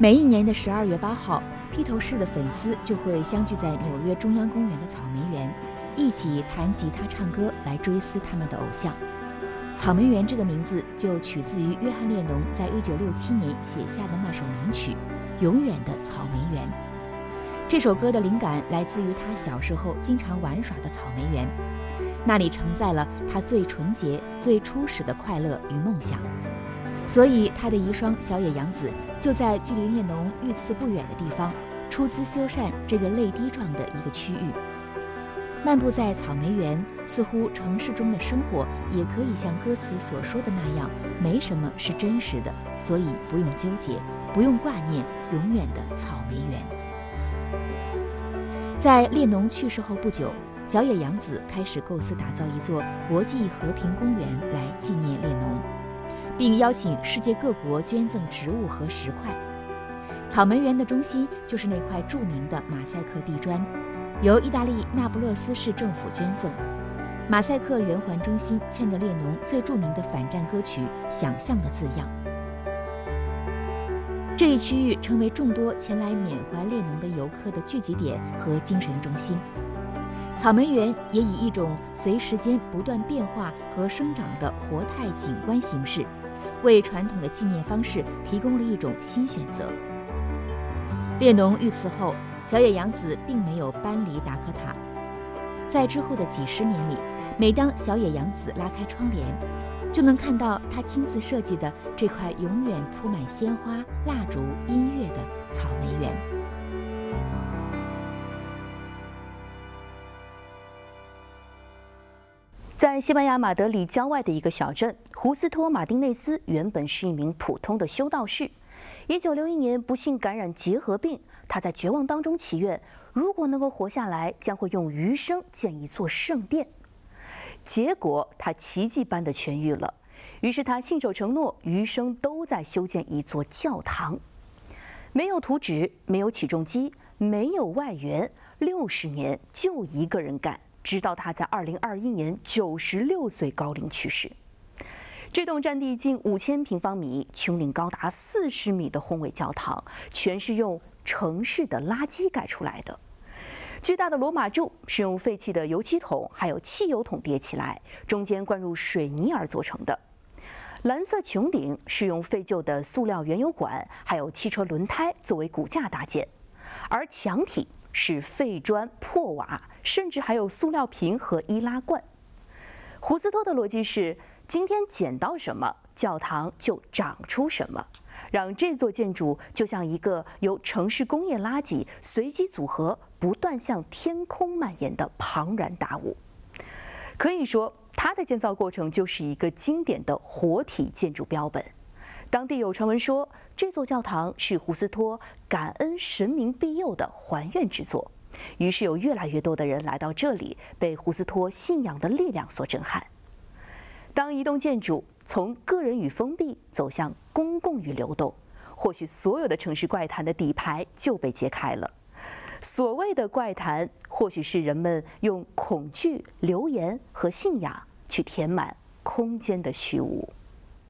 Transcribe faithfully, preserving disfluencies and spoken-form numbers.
每一年的十二月八号，披头士的粉丝就会相聚在纽约中央公园的草莓园，一起弹吉他、唱歌来追思他们的偶像。草莓园这个名字就取自于约翰列侬在一九六七年写下的那首名曲《永远的草莓园》。这首歌的灵感来自于他小时候经常玩耍的草莓园，那里承载了他最纯洁、最初始的快乐与梦想。所以他的遗孀小野洋子就在距离列侬遇刺不远的地方出资修缮这个泪滴状的一个区域。漫步在草莓园，似乎城市中的生活也可以像歌词所说的那样，没什么是真实的，所以不用纠结，不用挂念永远的草莓园。在列侬去世后不久，小野洋子开始构思打造一座国际和平公园来纪念列侬，并邀请世界各国捐赠植物和石块。草莓园的中心就是那块著名的马赛克地砖，由意大利那不勒斯市政府捐赠。马赛克圆环中心嵌着列侬最著名的反战歌曲《想象》的字样。这一区域成为众多前来缅怀列侬的游客的聚集点和精神中心。草莓园也以一种随时间不断变化和生长的活态景观形式，为传统的纪念方式提供了一种新选择。列侬遇刺后，小野洋子并没有搬离达科塔。在之后的几十年里，每当小野洋子拉开窗帘，就能看到她亲自设计的这块永远铺满鲜花、蜡烛、音乐的草莓园。 在西班牙马德里郊外的一个小镇，胡斯托·马丁内斯原本是一名普通的修道士。一九六一年不幸感染结核病，他在绝望当中祈愿，如果能够活下来，将会用余生建一座圣殿。结果他奇迹般的痊愈了，于是他信守承诺，余生都在修建一座教堂。没有图纸，没有起重机，没有外援，六十年就一个人干，直到他在二零二一年九十六岁高龄去世。这栋占地近五千平方米、穹顶高达四十米的宏伟教堂，全是用城市的垃圾盖出来的。巨大的罗马柱是用废弃的油漆桶还有汽油桶叠起来，中间灌入水泥而做成的。蓝色穹顶是用废旧的塑料原油管还有汽车轮胎作为骨架搭建，而墙体是废砖、破瓦，甚至还有塑料瓶和易拉罐。胡斯托的逻辑是：今天捡到什么，教堂就长出什么，让这座建筑就像一个由城市工业垃圾随机组合、不断向天空蔓延的庞然大物。可以说，它的建造过程就是一个经典的活体建筑标本。当地有传闻说，这座教堂是胡斯托感恩神明庇佑的还愿之作，于是有越来越多的人来到这里，被胡斯托信仰的力量所震撼。当一栋建筑从个人与封闭走向公共与流动，或许所有的城市怪谈的底牌就被揭开了。所谓的怪谈，或许是人们用恐惧、流言和信仰去填满空间的虚无。